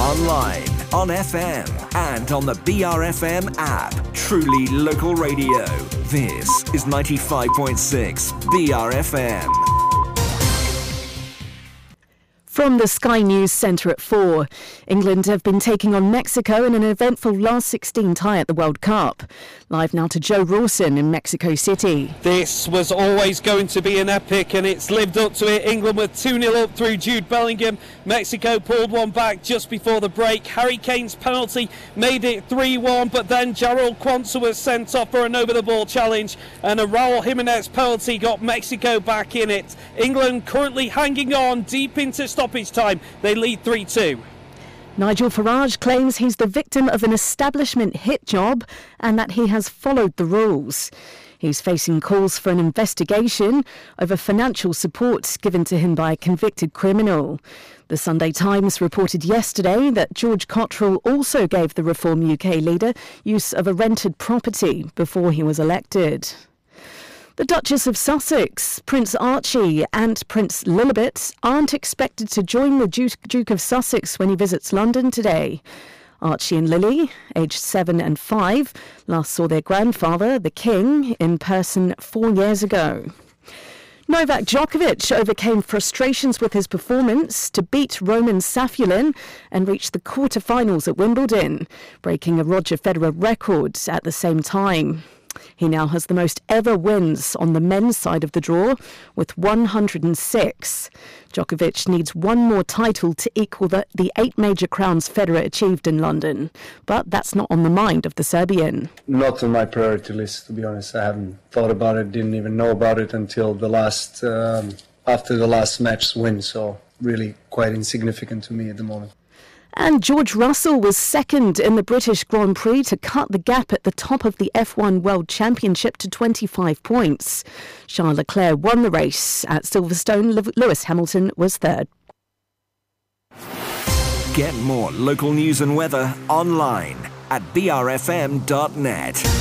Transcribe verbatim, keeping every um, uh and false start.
online, on F M, and on the B R F M app. Truly local radio. This is ninety-five point six B R F M. From the Sky News Centre at four, England have been taking on Mexico in an eventful last sixteen tie at the World Cup. Live now to Joe Rawson in Mexico City. This was always going to be an epic, and it's lived up to it. England were two nil up through Jude Bellingham. Mexico pulled one back just before the break. Harry Kane's penalty made it three one, but then Jarrell Quansah was sent off for an over-the-ball challenge, and a Raul Jimenez penalty got Mexico back in it. England currently hanging on deep into stoppage time. They lead three two. Nigel Farage claims he's the victim of an establishment hit job and that he has followed the rules. He's facing calls for an investigation over financial support given to him by a convicted criminal. The Sunday Times reported yesterday that George Cottrell also gave the Reform U K leader use of a rented property before he was elected. The Duchess of Sussex, Prince Archie and Prince Lilibet aren't expected to join the Duke, Duke of Sussex when he visits London today. Archie and Lily, aged seven and five, last saw their grandfather, the King, in person four years ago. Novak Djokovic overcame frustrations with his performance to beat Roman Safulin and reach the quarter-finals at Wimbledon, breaking a Roger Federer record at the same time. He now has the most ever wins on the men's side of the draw with one hundred six. Djokovic needs one more title to equal the, the eight major crowns Federer achieved in London. But that's not on the mind of the Serbian. Not on my priority list, to be honest. I haven't thought about it, didn't even know about it until the last, um, after the last match win. So really quite insignificant to me at the moment. And George Russell was second in the British Grand Prix to cut the gap at the top of the F one World Championship to twenty-five points. Charles Leclerc won the race at Silverstone. Lewis Hamilton was third. Get more local news and weather online at b r f m dot net.